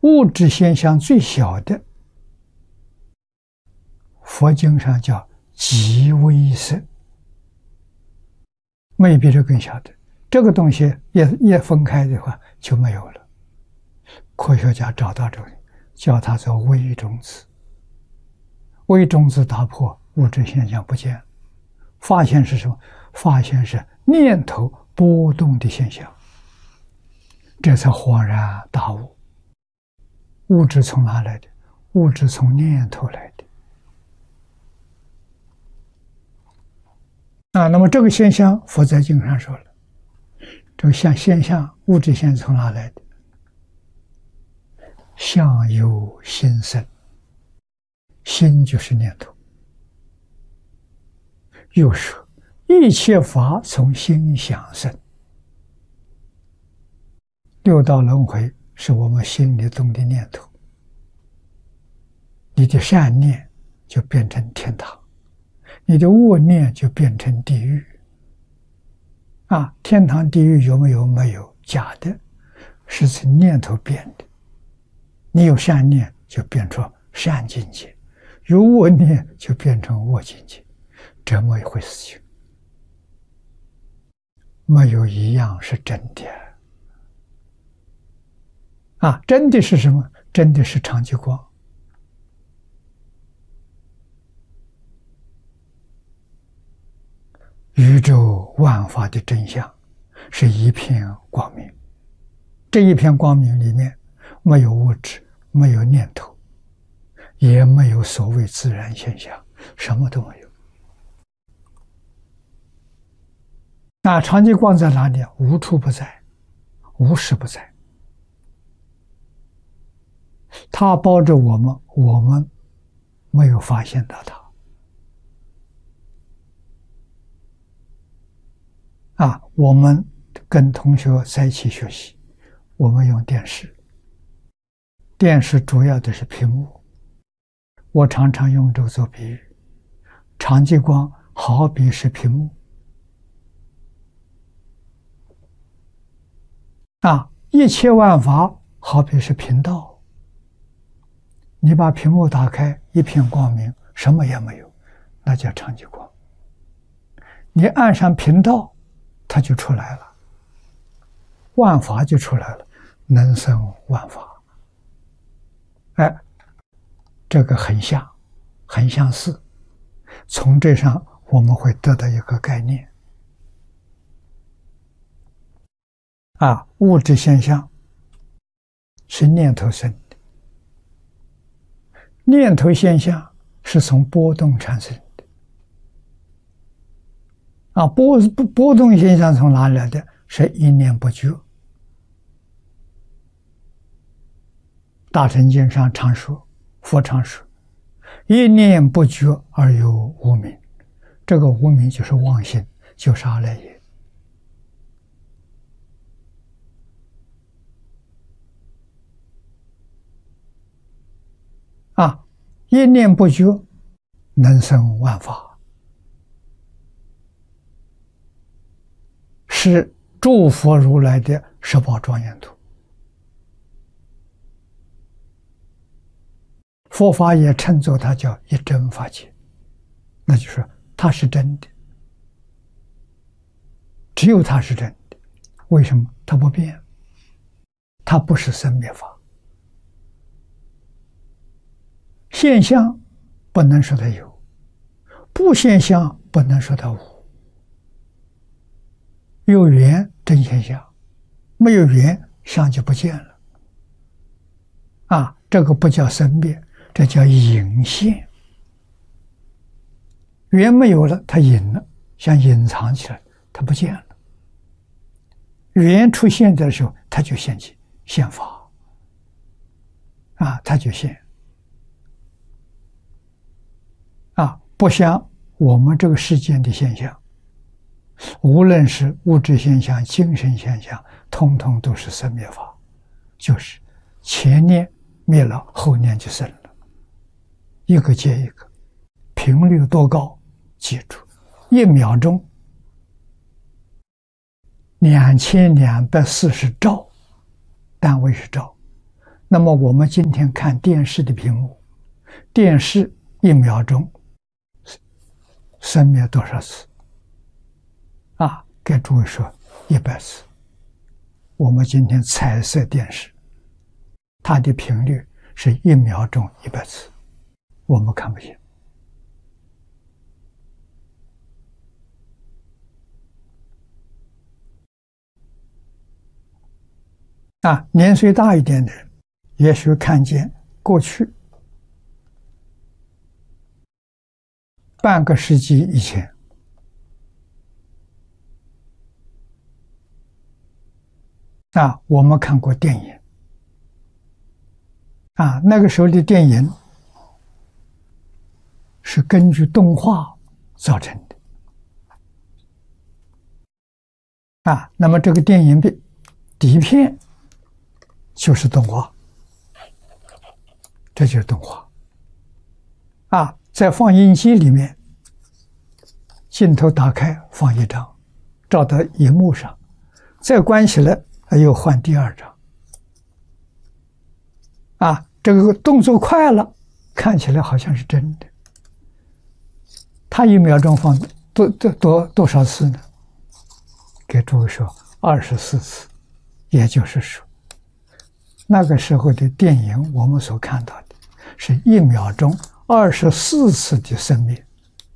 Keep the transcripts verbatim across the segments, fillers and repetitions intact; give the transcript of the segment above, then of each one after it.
物质现象最小的，佛经上叫极微色，没有比这更小的。这个东西也也分开的话就没有了。科学家找到这个，叫它做微中子。微中子打破，物质现象不见了。发现是什么？发现是念头波动的现象。这才恍然大悟。物质从哪来的？物质从念头来的。啊，那么这个现象，佛在经上说了，这个像现象，物质现象从哪来的？相由心生，心就是念头。又说一切法从心想生，六道轮回是我们心里动的念头。你的善念就变成天堂，你的恶念就变成地狱。啊，天堂地狱有没有？没有，假的，是从念头变的。你有善念就变成善境界，有恶念就变成恶境界，这么一回事情。没有一样是真的。啊，真的是什么？真的是常寂光。宇宙万法的真相是一片光明，这一片光明里面没有物质，没有念头，也没有所谓自然现象，什么都没有。那常寂光在哪里？无处不在，无时不在。它包着我们，我们没有发现到它。啊，我们跟同学在一起学习，我们用电视，电视主要的是屏幕。我常常用这个做比喻，常寂光好比是屏幕。啊，一切万法好比是频道。你把屏幕打开，一片光明，什么也没有，那叫常寂光。你按上频道，它就出来了，万法就出来了，能生万法。哎，这个很像，很相似。从这上我们会得到一个概念。啊，物质现象是念头生的，念头现象是从波动产生的。啊，波波动现象从哪里来的？是一念不觉。大乘经上常说，佛常说，一念不觉而有无明。这个无明就是妄心，就是阿赖耶。啊，一念不觉，能生万法，是诸佛如来的十宝庄严图。佛法也称作它叫一真法界，那就是它是真的，只有它是真的。为什么？它不变，它不是生灭法。现象不能说它有，不现象不能说它无。有缘真现象，没有缘相就不见了。啊，这个不叫生灭，这叫隐现。缘没有了，它隐了，像隐藏起来，它不见了。缘出现的时候，它就现起现法。啊，它就现。啊，不像我们这个世间的现象，无论是物质现象、精神现象，通通都是生灭法，就是前念灭了，后念就生了，一个接一个，频率多高？记住，一秒钟两千两百四十兆，单位是兆， 那么我们今天看电视的屏幕，电视一秒钟生灭多少次？啊，给诸位说一百次。我们今天彩色电视，它的频率是一秒钟一百次，我们看不见。啊，年岁大一点的人，也许看见过去半个世纪以前，啊，我们看过电影，啊，那个时候的电影是根据动画造成的，啊，那么这个电影的底片就是动画，这就是动画，啊，在放映机里面，镜头打开放一张，照到荧幕上，再关起来又换第二张，啊，这个动作快了，看起来好像是真的。他一秒钟放多多多多少次呢？给诸位说，二十四次，也就是说，那个时候的电影我们所看到的是一秒钟二十四次的生灭，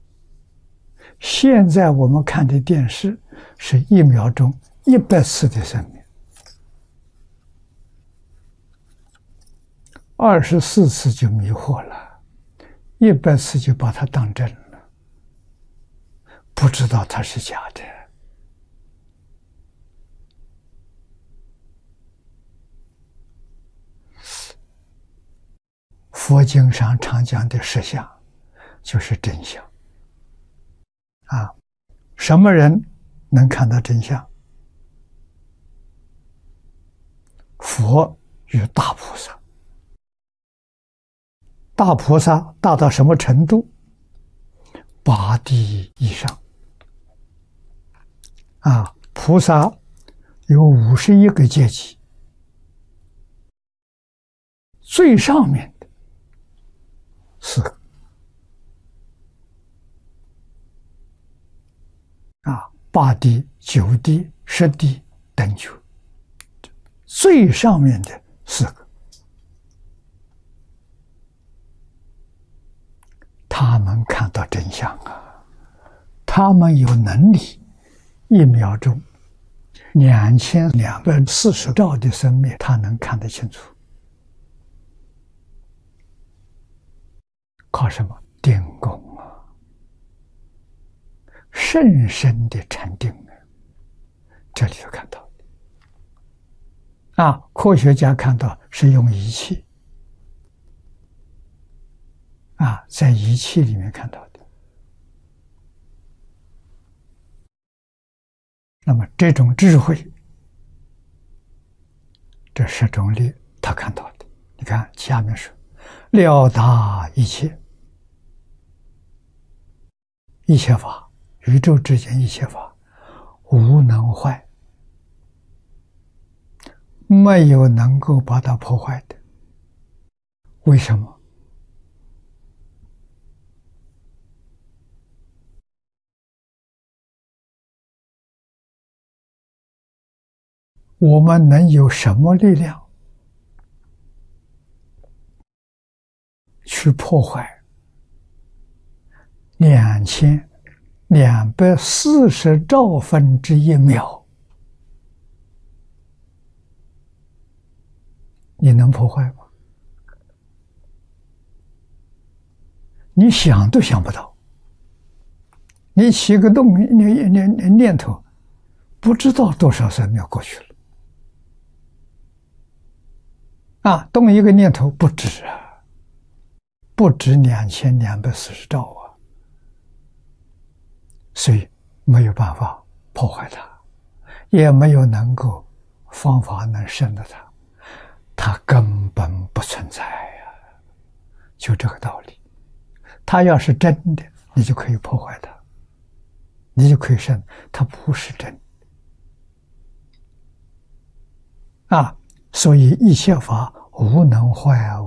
现在我们看的电视是一秒钟一百次的生灭，二十四次就迷惑了，一百次就把它当真了，不知道它是假的。佛经上常讲的实相就是真相啊！什么人能看到真相？佛与大菩萨。大菩萨大到什么程度？八地以上啊！菩萨有五十一个阶级，最上面的四个啊，八地、九地、十地等九，最上面的四个，他们看到真相啊，他们有能力一秒钟两千两百四十兆的生命，他能看得清楚。靠什么？定功啊，甚深的禅定呢？这里头看到啊，科学家看到是用仪器啊，在仪器里面看到的。那么这种智慧，这十种力他看到的。你看下面说，了达一切。一切法，宇宙之间一切法无能坏，没有能够把它破坏的。为什么？我们能有什么力量去破坏两千两百四十兆分之一秒？你能破坏吗？你想都想不到。你起个动念念念念头，不知道多少三秒过去了。啊，动一个念头不止啊，不止两千两百四十兆啊。所以没有办法破坏它，也没有能够方法能胜得它，它根本不存在呀、啊，就这个道理。它要是真的，你就可以破坏它，你就可以胜，它不是真的啊。所以一切法无能坏